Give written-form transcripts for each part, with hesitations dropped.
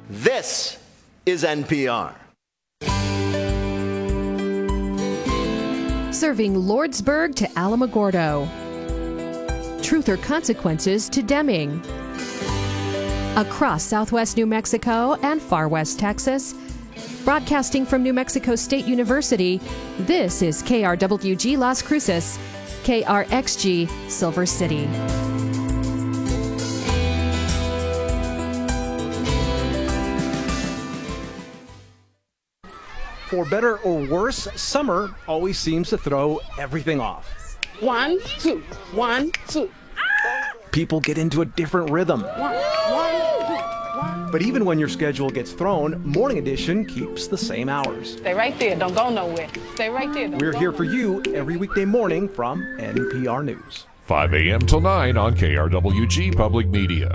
This is NPR. Serving Lordsburg to Alamogordo. Truth or Consequences to Deming. Across Southwest New Mexico and Far West Texas. Broadcasting from New Mexico State University, this is KRWG Las Cruces, KRXG Silver City. For better or worse, summer always seems to throw everything off. 1, 2, 1, 2. People get into a different rhythm. 1, 1, 2, 1. But even when your schedule gets thrown, Morning Edition keeps the same hours. Stay right there. Don't go nowhere. Stay right there. We're here for you every weekday morning from NPR News. 5 a.m. till 9 on KRWG Public Media.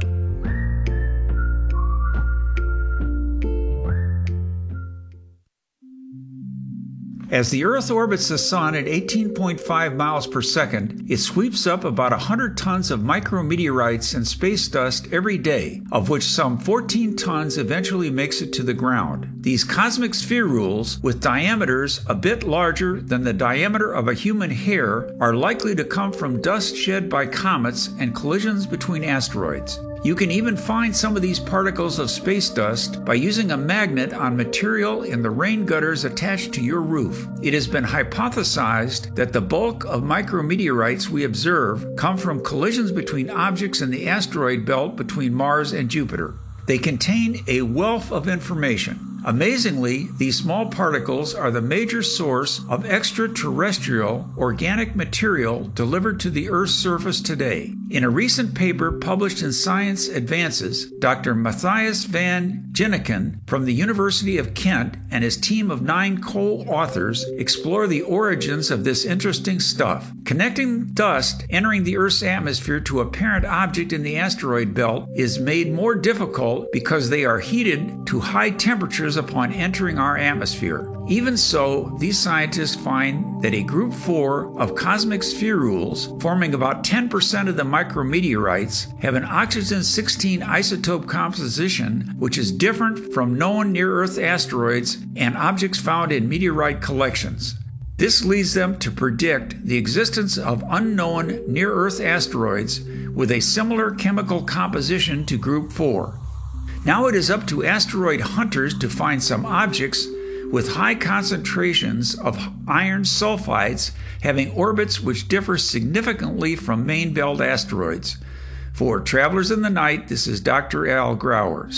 As the Earth orbits the Sun at 18.5 miles per second, it sweeps up about 100 tons of micrometeorites and space dust every day, of which some 14 tons eventually makes it to the ground. These cosmic spherules, with diameters a bit larger than the diameter of a human hair, are likely to come from dust shed by comets and collisions between asteroids. You can even find some of these particles of space dust by using a magnet on material in the rain gutters attached to your roof. It has been hypothesized that the bulk of micrometeorites we observe come from collisions between objects in the asteroid belt between Mars and Jupiter. They contain a wealth of information. Amazingly, these small particles are the major source of extraterrestrial organic material delivered to the Earth's surface today. In a recent paper published in Science Advances, Dr. Matthias van Ginneken from the University of Kent and his team of 9 co-authors explore the origins of this interesting stuff. Connecting dust entering the Earth's atmosphere to a parent object in the asteroid belt is made more difficult because they are heated to high temperatures upon entering our atmosphere. Even so, these scientists find that a group 4 of cosmic spherules, forming about 10% of the micrometeorites, have an oxygen-16 isotope composition which is different from known near-Earth asteroids and objects found in meteorite collections. This leads them to predict the existence of unknown near-Earth asteroids with a similar chemical composition to Group 4. Now it is up to asteroid hunters to find some objects with high concentrations of iron sulfides having orbits which differ significantly from main belt asteroids. For Travelers in the Night, this is Dr. Al Grauer.